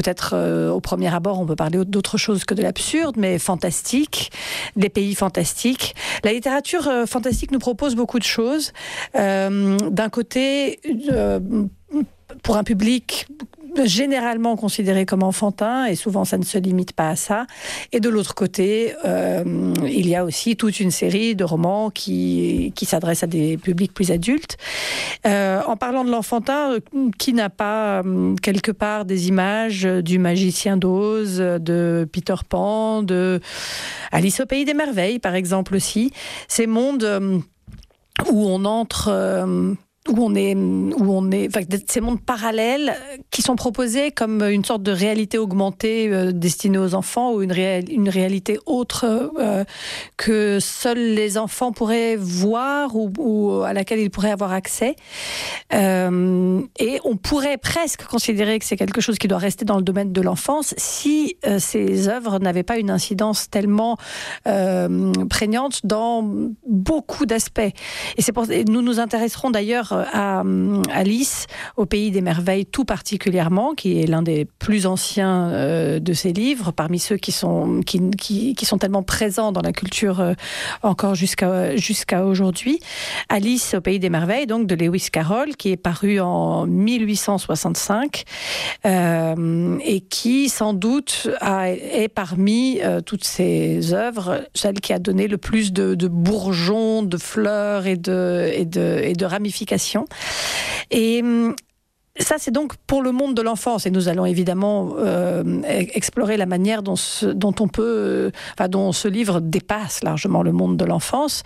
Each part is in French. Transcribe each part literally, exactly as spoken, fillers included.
Peut-être euh, au premier abord, on peut parler d'autre chose que de l'absurde, mais fantastique, des pays fantastiques. La littérature euh, fantastique nous propose beaucoup de choses. Euh, d'un côté, euh, pour un public généralement considéré comme enfantin, et souvent ça ne se limite pas à ça. Et de l'autre côté, euh, il y a aussi toute une série de romans qui, qui s'adressent à des publics plus adultes. Euh, en parlant de l'enfantin, qui n'a pas euh, quelque part des images du Magicien d'Oz, de Peter Pan, de Alice au Pays des Merveilles, par exemple aussi. Ces mondes euh, où on entre... Euh, où on est, où on est, enfin, ces mondes parallèles qui sont proposés comme une sorte de réalité augmentée euh, destinée aux enfants, ou une, réa- une réalité autre euh, que seuls les enfants pourraient voir, ou, ou à laquelle ils pourraient avoir accès. Euh, et on pourrait presque considérer que c'est quelque chose qui doit rester dans le domaine de l'enfance si euh, ces œuvres n'avaient pas une incidence tellement euh, prégnante dans beaucoup d'aspects. Et c'est pour, et nous nous intéresserons d'ailleurs à Alice au Pays des Merveilles tout particulièrement, qui est l'un des plus anciens euh, de ses livres, parmi ceux qui sont, qui, qui, qui sont tellement présents dans la culture euh, encore jusqu'à, jusqu'à aujourd'hui. Alice au Pays des Merveilles, donc de Lewis Carroll, qui est paru en mille huit cent soixante-cinq euh, et qui sans doute a, est parmi euh, toutes ces œuvres celle qui a donné le plus de, de bourgeons, de fleurs et de, et de, et de ramifications. Et ça, c'est donc pour le monde de l'enfance. Et nous allons évidemment euh, explorer la manière dont, ce, dont on peut, euh, enfin, dont ce livre dépasse largement le monde de l'enfance.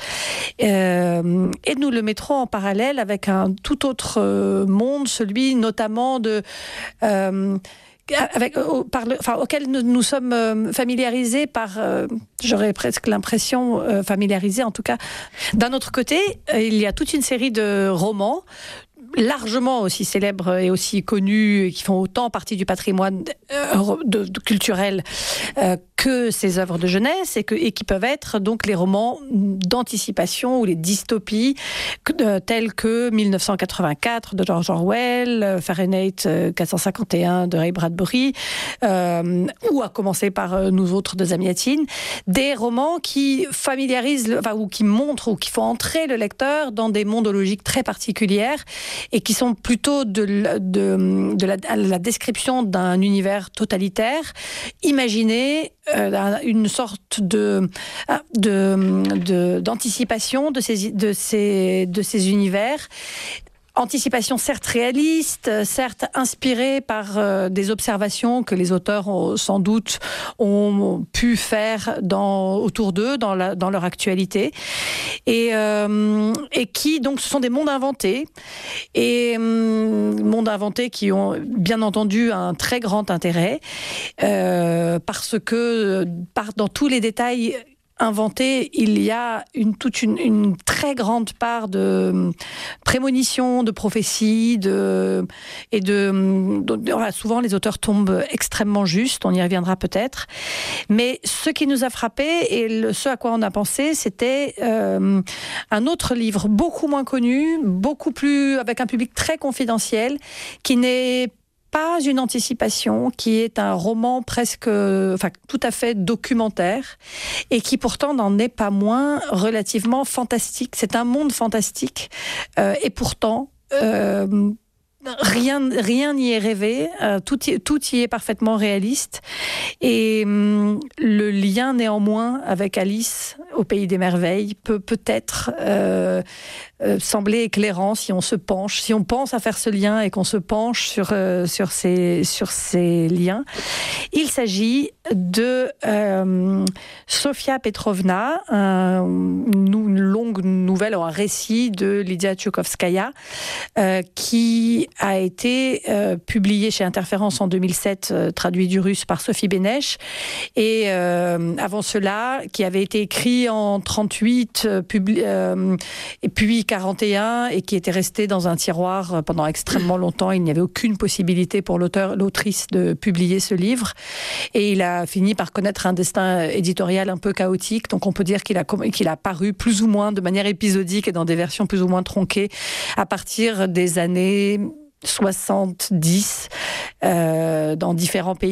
Euh, et nous le mettrons en parallèle avec un tout autre monde, celui notamment de... Euh, Avec, au, par le, enfin, auquel nous, nous sommes euh, familiarisés par, euh, j'aurais presque l'impression, euh, familiarisés en tout cas. D'un autre côté, euh, il y a toute une série de romans, largement aussi célèbres et aussi connus, qui font autant partie du patrimoine euh, de, de culturel euh, que ces œuvres de jeunesse, et, que, et qui peuvent être donc les romans d'anticipation ou les dystopies euh, tels que mille neuf cent quatre-vingt-quatre de George Orwell, Fahrenheit quatre cent cinquante et un de Ray Bradbury, euh, ou à commencer par euh, Nous autres de Zamiatine, des romans qui familiarisent, le, enfin, ou qui montrent ou qui font entrer le lecteur dans des mondes logiques très particulières, et qui sont plutôt de, de, de la, la description d'un univers totalitaire, imaginé euh, une sorte de, de, de, d'anticipation de ces, de, ces, de ces univers. Anticipation certes réaliste, certes inspirée par euh, des observations que les auteurs ont, sans doute ont pu faire dans, autour d'eux, dans, la, dans leur actualité, et, euh, et qui donc ce sont des mondes inventés, et euh, mondes inventés qui ont bien entendu un très grand intérêt euh, parce que par, dans tous les détails inventé, il y a une, toute une, une très grande part de prémonition, de prophétie, de, et de, de, de voilà, souvent les auteurs tombent extrêmement justes, on y reviendra peut-être. Mais ce qui nous a frappé, et le, ce à quoi on a pensé, c'était euh, un autre livre beaucoup moins connu, beaucoup plus, avec un public très confidentiel, qui n'est pas une anticipation, qui est un roman presque, enfin, tout à fait documentaire, et qui pourtant n'en est pas moins relativement fantastique. C'est un monde fantastique, euh, et pourtant, euh, rien rien n'y est rêvé, euh, tout, y, tout y est parfaitement réaliste, et hum, le lien néanmoins avec Alice au Pays des Merveilles peut peut-être euh, euh, sembler éclairant si on se penche, si on pense à faire ce lien et qu'on se penche sur, euh, sur, ces, sur ces liens. Il s'agit de euh, Sofia Petrovna, un, une longue nouvelle ou un récit de Lydia Tchoukovskaya, euh, qui a été euh, publié chez Interférence en deux mille sept, euh, traduit du russe par Sophie Bénèche, et euh, avant cela, qui avait été écrit en trente-huit, euh, publi- euh, et puis quarante et un, et qui était resté dans un tiroir pendant extrêmement longtemps. Il n'y avait aucune possibilité pour l'auteur, l'autrice de publier ce livre, et il a fini par connaître un destin éditorial un peu chaotique. Donc on peut dire qu'il a, qu'il a paru plus ou moins de manière épisodique et dans des versions plus ou moins tronquées à partir des années soixante-dix euh, dans différents pays.